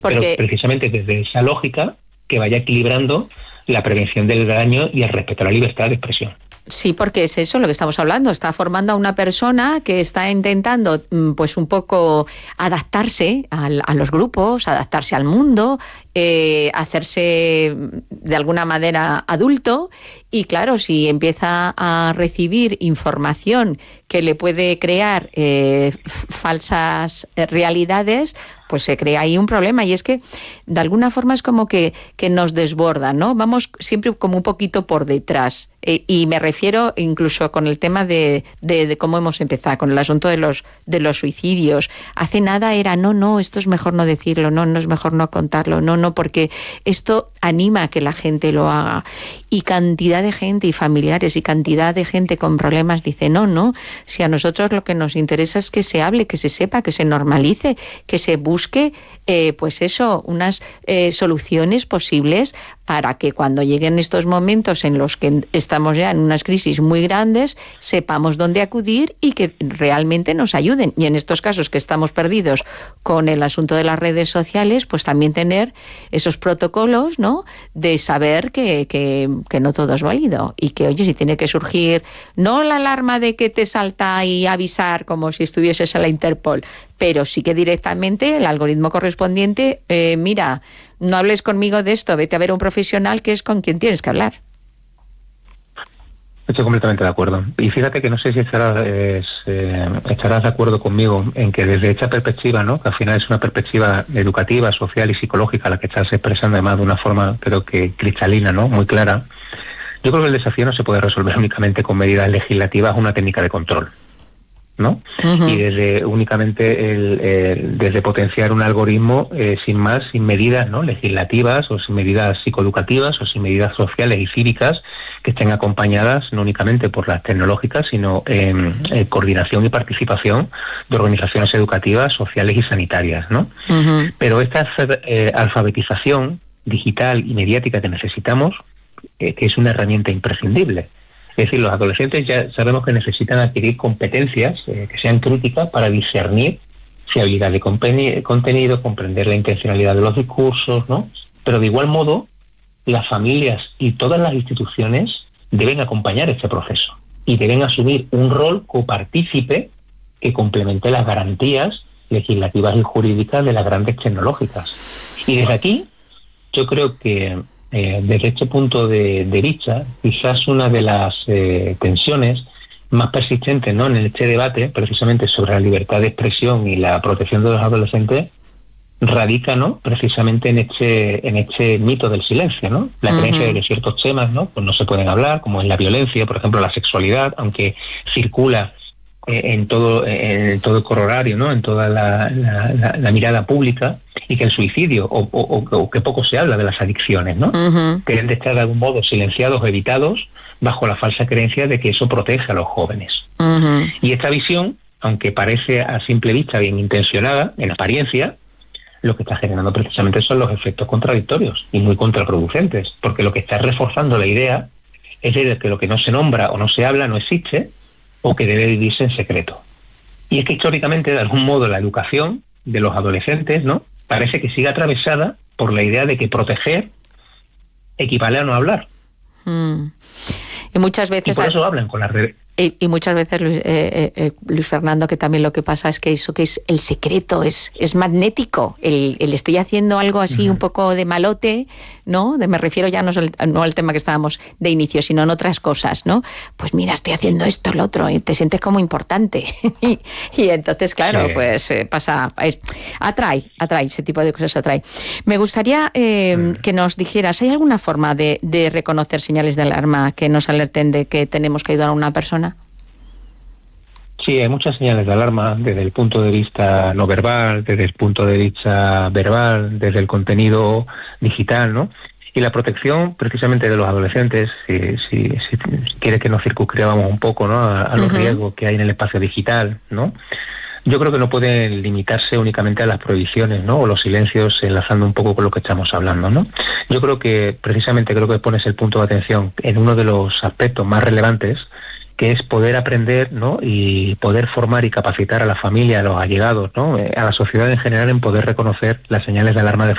pero precisamente desde esa lógica que vaya equilibrando la prevención del daño y el respeto a la libertad de expresión. Sí, porque es eso lo que estamos hablando. Está formando a una persona que está intentando, pues un poco adaptarse a los grupos, adaptarse al mundo, hacerse de alguna manera adulto. Y claro, si empieza a recibir información que le puede crear falsas realidades, pues se crea ahí un problema. Y es que de alguna forma es como que nos desborda, ¿no? Vamos siempre como un poquito por detrás. Y me refiero incluso con el tema de cómo hemos empezado, con el asunto de los suicidios. Hace nada era, no, esto es mejor no decirlo, no es mejor no contarlo, no, porque esto anima a que la gente lo haga. Y cantidad de gente y familiares y cantidad de gente con problemas dice, no, si a nosotros lo que nos interesa es que se hable, que se sepa, que se normalice, que se busque, pues eso, unas soluciones posibles para que cuando lleguen estos momentos en los que estamos ya en unas crisis muy grandes, sepamos dónde acudir y que realmente nos ayuden. Y en estos casos que estamos perdidos con el asunto de las redes sociales, pues también tener esos protocolos, ¿no?, de saber que no todo es válido y que, oye, si tiene que surgir, no la alarma de que te salta y avisar como si estuvieses en la Interpol, pero sí que directamente el algoritmo correspondiente, mira, no hables conmigo de esto, vete a ver a un profesional que es con quien tienes que hablar. Estoy completamente de acuerdo. Y fíjate que no sé si estarás de acuerdo conmigo en que desde esta perspectiva, ¿no?, que al final es una perspectiva educativa, social y psicológica la que estás expresando además de una forma creo que cristalina, ¿no?, muy clara. Yo creo que el desafío no se puede resolver únicamente con medidas legislativas, una técnica de control, ¿no? Uh-huh. Y desde únicamente desde potenciar un algoritmo sin medidas, ¿no?, legislativas o sin medidas psicoeducativas o sin medidas sociales y cívicas que estén acompañadas no únicamente por las tecnológicas, sino en coordinación y participación de organizaciones educativas, sociales y sanitarias, ¿no? Uh-huh. Pero esta alfabetización digital y mediática que necesitamos, que es una herramienta imprescindible. Es decir, los adolescentes ya sabemos que necesitan adquirir competencias que sean críticas para discernir fiabilidad de contenido, comprender la intencionalidad de los discursos, ¿no? Pero de igual modo, las familias y todas las instituciones deben acompañar este proceso y deben asumir un rol copartícipe que complemente las garantías legislativas y jurídicas de las grandes tecnológicas. Y desde aquí, yo creo que desde este punto de vista, quizás una de las tensiones más persistentes, ¿no?, en este debate, precisamente sobre la libertad de expresión y la protección de los adolescentes, radica, ¿no?, precisamente en este mito del silencio, ¿no? La creencia de que ciertos temas, ¿no?, pues no se pueden hablar, como es la violencia, por ejemplo, la sexualidad, aunque circula en todo el corolario, ¿no?, en toda la mirada pública, y que el suicidio o que poco se habla de las adicciones, ¿no? Uh-huh. Que deben de estar de algún modo silenciados o evitados bajo la falsa creencia de que eso protege a los jóvenes. Uh-huh. Y esta visión, aunque parece a simple vista bien intencionada, en apariencia, lo que está generando precisamente son los efectos contradictorios y muy contraproducentes, porque lo que está reforzando la idea es de que lo que no se nombra o no se habla no existe o que debe vivirse en secreto. Y es que históricamente, de algún modo, la educación de los adolescentes, ¿no?, parece que sigue atravesada por la idea de que proteger equivale a no hablar. Y muchas veces... Y por eso hablan con las redes. Y muchas veces, Luis Fernando, que también lo que pasa es que eso que es el secreto es magnético. El estoy haciendo algo así un poco de malote, ¿no? Me refiero ya no al tema que estábamos de inicio, sino en otras cosas, ¿no? Pues mira, estoy haciendo esto, lo otro, y te sientes como importante. y entonces, claro, pues pasa... Atrae, ese tipo de cosas atrae. Me gustaría que nos dijeras, ¿hay alguna forma de reconocer señales de alarma que nos alerten de que tenemos que ayudar a una persona? Sí, hay muchas señales de alarma desde el punto de vista no verbal, desde el punto de vista verbal, desde el contenido digital, ¿no? Y la protección precisamente de los adolescentes, si quiere que nos circunscribamos un poco, ¿no?, a los riesgos que hay en el espacio digital, ¿no? Yo creo que no pueden limitarse únicamente a las prohibiciones, ¿no?, o los silencios, enlazando un poco con lo que estamos hablando, ¿no? Yo creo que pones el punto de atención en uno de los aspectos más relevantes, que es poder aprender, ¿no?, y poder formar y capacitar a la familia, a los allegados, ¿no?, a la sociedad en general, en poder reconocer las señales de alarma de